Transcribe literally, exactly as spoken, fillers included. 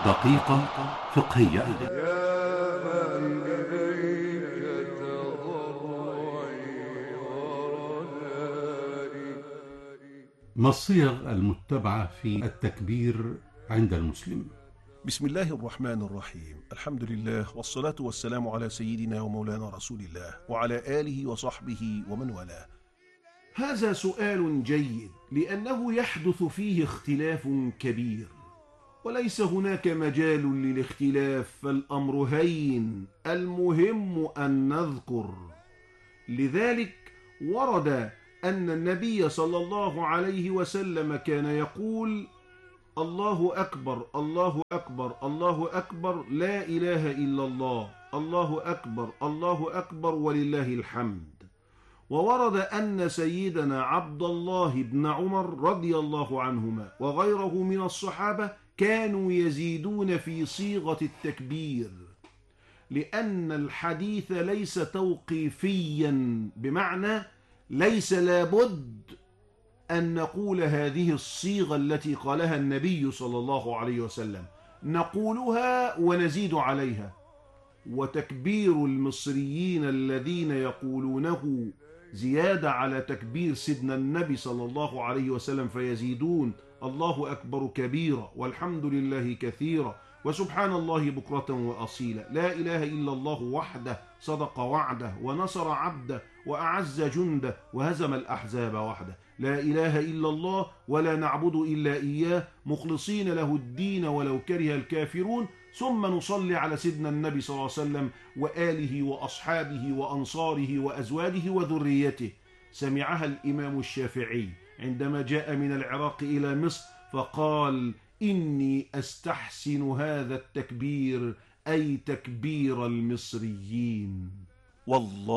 دقيقة فقهية. يا من إليك تضرعي ورجائي. ما الصيغ المتبعة في التكبير عند المسلم؟ بسم الله الرحمن الرحيم. الحمد لله والصلاة والسلام على سيدنا ومولانا رسول الله وعلى آله وصحبه ومن والاه. هذا سؤال جيد لأنه يحدث فيه اختلاف كبير، وليس هناك مجال للاختلاف، فالأمر هين، المهم أن نذكر. لذلك ورد أن النبي صلى الله عليه وسلم كان يقول: الله أكبر الله أكبر الله أكبر، لا إله إلا الله، الله أكبر الله أكبر ولله الحمد. وورد أن سيدنا عبد الله بن عمر رضي الله عنهما وغيره من الصحابة كانوا يزيدون في صيغة التكبير، لأن الحديث ليس توقيفيا، بمعنى ليس لابد أن نقول هذه الصيغة التي قالها النبي صلى الله عليه وسلم، نقولها ونزيد عليها. وتكبير المصريين الذين يقولونه زيادة على تكبير سيدنا النبي صلى الله عليه وسلم فيزيدون: الله أكبر كبيرا والحمد لله كثيرا وسبحان الله بكرة وأصيلا، لا إله إلا الله وحده صدق وعده ونصر عبده وأعز جنده وهزم الأحزاب وحده، لا إله إلا الله ولا نعبد إلا إياه مخلصين له الدين ولو كره الكافرون. ثم نصلي على سيدنا النبي صلى الله عليه وسلم وآله وأصحابه وأنصاره وأزواجه وذريته. سمعها الإمام الشافعي عندما جاء من العراق إلى مصر فقال: إني أستحسن هذا التكبير، أي تكبير المصريين. والله